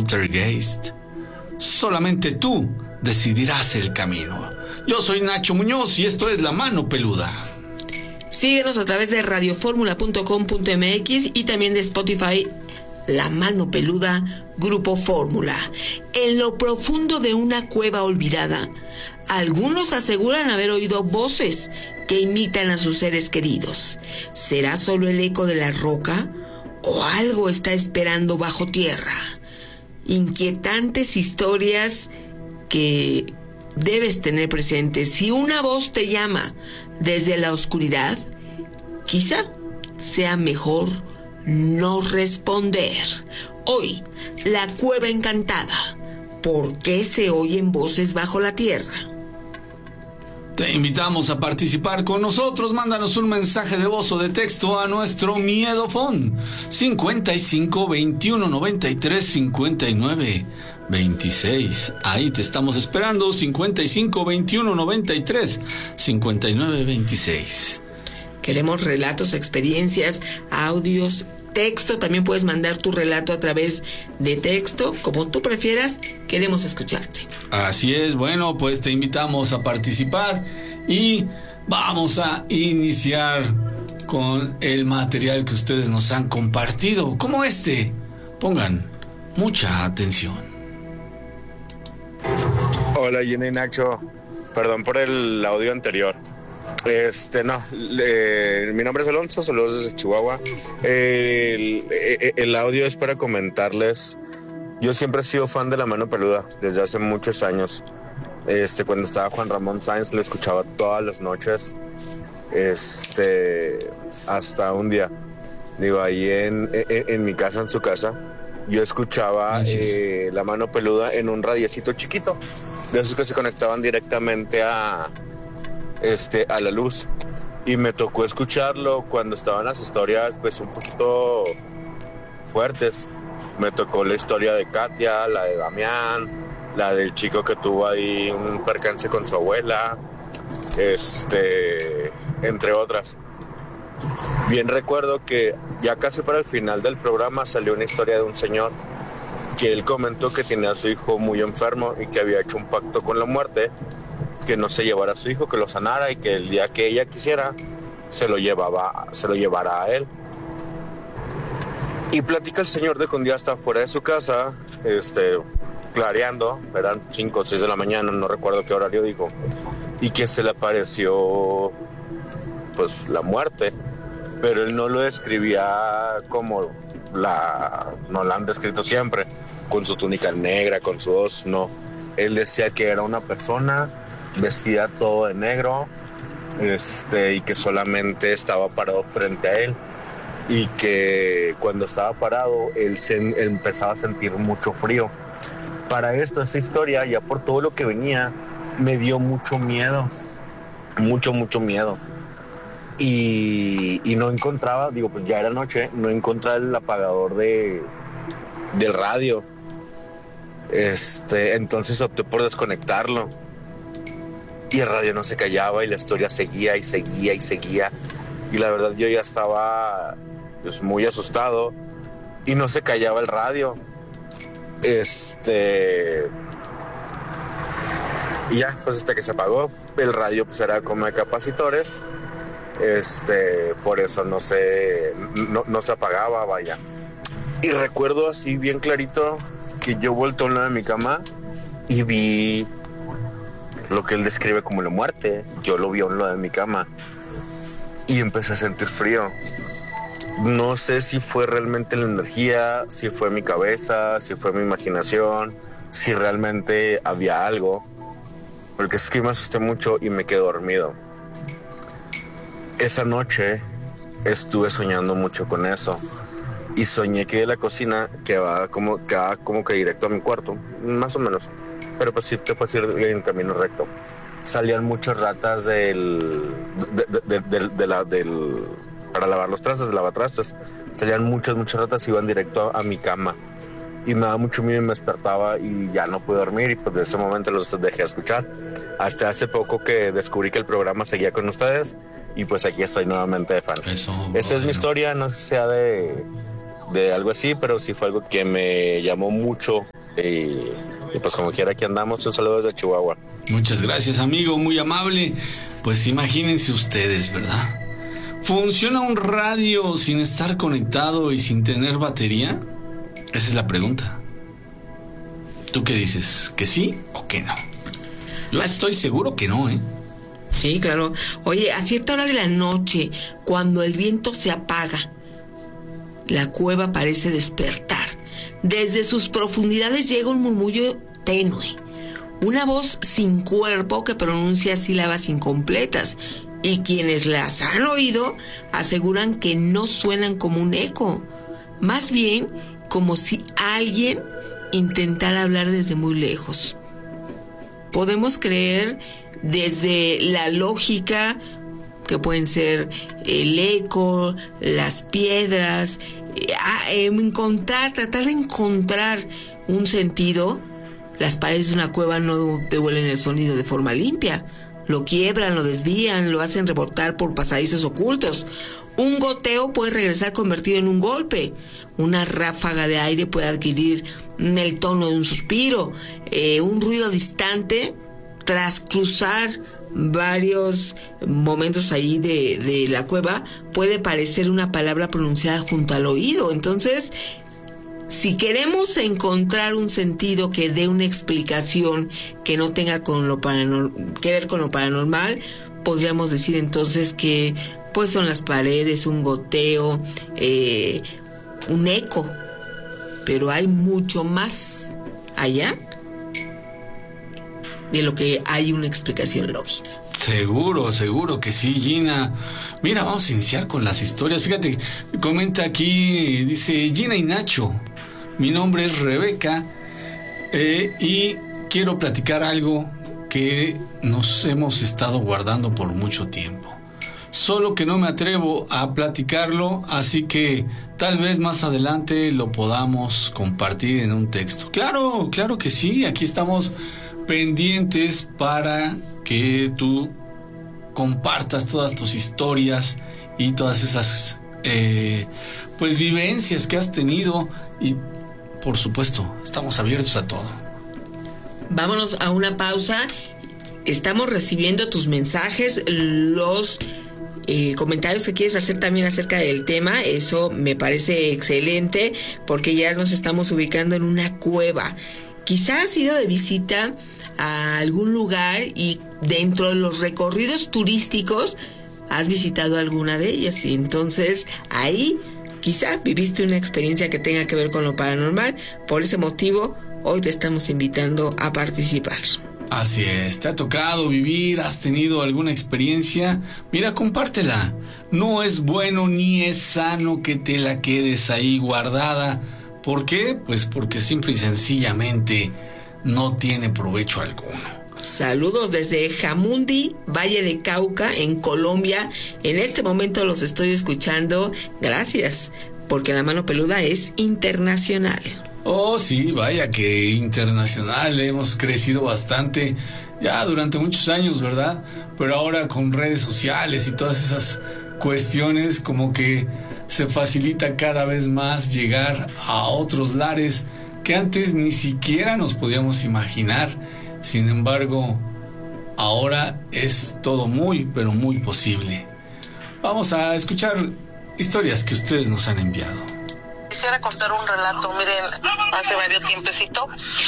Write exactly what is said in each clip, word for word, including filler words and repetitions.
Poltergeist. Solamente tú decidirás el camino. Yo soy Nacho Muñoz y esto es La Mano Peluda. Síguenos a través de radioformula punto com punto m x y también de Spotify, La Mano Peluda, Grupo Fórmula. En lo profundo de una cueva olvidada, algunos aseguran haber oído voces que imitan a sus seres queridos. ¿Será solo el eco de la roca o algo está esperando bajo tierra? Inquietantes historias que debes tener presentes. Si una voz te llama desde la oscuridad, quizá sea mejor no responder. Hoy, La Cueva Encantada. ¿Por qué se oyen voces bajo la tierra? Te invitamos a participar con nosotros. Mándanos un mensaje de voz o de texto a nuestro Miedofón cincuenta y cinco veintiuno noventa y tres cincuenta y nueve veintiséis. Ahí te estamos esperando. cincuenta y cinco veintiuno noventa y tres cincuenta y nueve veintiséis. Queremos relatos, experiencias, audios, texto. También puedes mandar tu relato a través de texto, como tú prefieras. Queremos escucharte. Así es. Bueno, pues te invitamos a participar y vamos a iniciar con el material que ustedes nos han compartido, como este. Pongan mucha atención. Hola, Jenny y Nacho. Perdón por el audio anterior. Este, no, eh, mi nombre es Alonso, saludos desde Chihuahua. Eh, el, el audio es para comentarles. Yo siempre he sido fan de La Mano Peluda desde hace muchos años. Este, cuando estaba Juan Ramón Sáenz lo escuchaba todas las noches. Este, hasta un día, digo, ahí en, en, en mi casa, en su casa, yo escuchaba eh, La Mano Peluda en un radiecito chiquito, de esos que se conectaban directamente a Este, a la luz, y me tocó escucharlo cuando estaban las historias pues un poquito fuertes. Me tocó la historia de Katia, la de Damián, la del chico que tuvo ahí un percance con su abuela, este, entre otras. Bien recuerdo que ya casi para el final del programa salió una historia de un señor que él comentó que tenía a su hijo muy enfermo y que había hecho un pacto con la muerte, que no se llevara a su hijo, que lo sanara, y que el día que ella quisiera se lo llevaba, se lo llevara a él. Y platica el señor de que un día está fuera de su casa, este, clareando, eran cinco o seis de la mañana, no recuerdo qué horario dijo, y que se le apareció pues la muerte, pero él no lo describía como la, no la han descrito siempre, con su túnica negra, con su voz, no. Él decía que era una persona vestida todo de negro, este, y que solamente estaba parado frente a él, y que cuando estaba parado él, se, él empezaba a sentir mucho frío. Para esto, esa historia, ya por todo lo que venía, me dio mucho miedo, mucho, mucho miedo. Y, y no encontraba, digo, pues ya era noche, no encontraba el apagador de, del radio. Este, entonces opté por desconectarlo. Y el radio no se callaba y la historia seguía y seguía y seguía. Y la verdad yo ya estaba pues, muy asustado y no se callaba el radio. Este... Y ya, pues hasta que se apagó. El radio pues era como de capacitores. Este, por eso no se, no, no se apagaba, vaya. Y recuerdo así bien clarito que yo volteé a un lado de mi cama y vi lo que él describe como la muerte. Yo lo vi a un lado de mi cama y empecé a sentir frío. No sé si fue realmente la energía, si fue mi cabeza, si fue mi imaginación, si realmente había algo, porque es que me asusté mucho y me quedé dormido. Esa noche estuve soñando mucho con eso y soñé que de la cocina que va como que va como que directo a mi cuarto, más o menos, pero pues sí te puedes ir en camino recto. Salían muchas ratas del, de, de, de, de, de la, del, para lavar los trastes, de lavatrastes. Salían muchas, muchas ratas y iban directo a, a mi cama. Y me daba mucho miedo y me despertaba y ya no pude dormir, y pues de ese momento los dejé de escuchar. Hasta hace poco que descubrí que el programa seguía con ustedes y pues aquí estoy nuevamente de fan. Eso, Esa es mi historia, no sé si sea de, de algo así, pero sí fue algo que me llamó mucho y, y pues como quiera aquí andamos. Un saludo desde Chihuahua. Muchas gracias, amigo, muy amable. Pues imagínense ustedes, ¿verdad? ¿Funciona un radio sin estar conectado y sin tener batería? Esa es la pregunta. ¿Tú qué dices? ¿Que sí o que no? Yo estoy seguro que no, ¿eh? Sí, claro. Oye, a cierta hora de la noche, cuando el viento se apaga, la cueva parece despertar. Desde sus profundidades llega un murmullo tenue, una voz sin cuerpo que pronuncia sílabas incompletas, y quienes las han oído aseguran que no suenan como un eco, más bien como si alguien intentara hablar desde muy lejos. Podemos creer desde la lógica, que pueden ser el eco, las piedras, eh, encontrar, tratar de encontrar un sentido. Las paredes de una cueva no devuelven el sonido de forma limpia. Lo quiebran, lo desvían, lo hacen rebotar por pasadizos ocultos. Un goteo puede regresar convertido en un golpe. Una ráfaga de aire puede adquirir el tono de un suspiro. Eh, un ruido distante, tras cruzar varios momentos ahí de, de la cueva, puede parecer una palabra pronunciada junto al oído. Entonces, si queremos encontrar un sentido que dé una explicación que no tenga con lo paranor- que ver con lo paranormal, podríamos decir entonces que pues son las paredes, un goteo, eh, un eco. Pero hay mucho más allá de lo que hay una explicación lógica. Seguro, seguro que sí, Gina. Mira, vamos a iniciar con las historias. Fíjate, comenta aquí, dice Gina y Nacho. Mi nombre es Rebeca eh, y quiero platicar algo que nos hemos estado guardando por mucho tiempo. Solo que no me atrevo a platicarlo, así que tal vez más adelante lo podamos compartir en un texto. Claro, claro que sí, aquí estamos pendientes para que tú compartas todas tus historias y todas esas eh, pues vivencias que has tenido, y por supuesto estamos abiertos a todo. Vámonos a una pausa. Estamos recibiendo tus mensajes, los eh, comentarios que quieres hacer también acerca del tema. Eso me parece excelente, porque ya nos estamos ubicando en una cueva. Quizá has ido de visita a algún lugar y dentro de los recorridos turísticos has visitado alguna de ellas, y entonces ahí quizá viviste una experiencia que tenga que ver con lo paranormal. Por ese motivo, hoy te estamos invitando a participar. Así es, ¿te ha tocado vivir? ¿Has tenido alguna experiencia? Mira, compártela. No es bueno ni es sano que te la quedes ahí guardada. ¿Por qué? Pues porque simple y sencillamente no tiene provecho alguno. Saludos desde Jamundi, Valle de Cauca, en Colombia. En este momento los estoy escuchando. Gracias, porque La Mano Peluda es internacional. Oh, sí, vaya que internacional. Hemos crecido bastante ya durante muchos años, ¿verdad? Pero ahora con redes sociales y todas esas cuestiones, como que se facilita cada vez más llegar a otros lares que antes ni siquiera nos podíamos imaginar. Sin embargo, ahora es todo muy, pero muy posible. Vamos a escuchar historias que ustedes nos han enviado. Quisiera contar un relato. Miren, hace varios tiempecito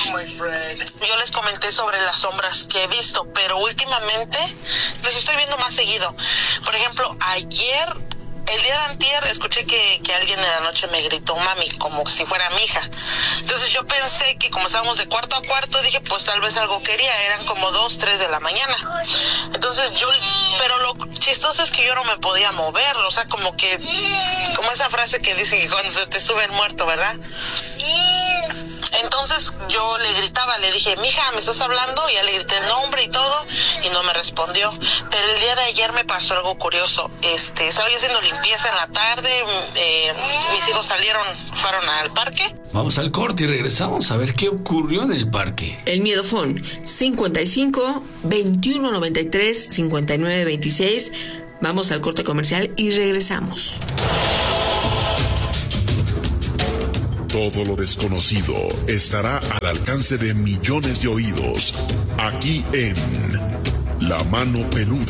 yo les comenté sobre las sombras que he visto, pero últimamente les estoy viendo más seguido. Por ejemplo, ayer, el día de antier, escuché que, que alguien en la noche me gritó mami, como si fuera mi hija. Entonces yo pensé que como estábamos de cuarto a cuarto, dije pues tal vez algo quería. Eran como dos, tres de la mañana. Entonces yo, pero lo chistoso es que yo no me podía mover. O sea, como que, como esa frase que dice que cuando se te sube el muerto, ¿verdad? Entonces yo le gritaba, le dije, mija, ¿me estás hablando? Y ya le grité el nombre y todo, y no me respondió. Pero el día de ayer me pasó algo curioso. Este, estaba yo haciendo limpieza en la tarde, eh, mis hijos salieron, fueron al parque. Vamos al corte y regresamos a ver qué ocurrió en el parque. El Miedofón, cincuenta y cinco, veintiuno noventa y tres, cincuenta y nueve veintiséis. Vamos al corte comercial y regresamos. Todo lo desconocido estará al alcance de millones de oídos, aquí en La Mano Peluda.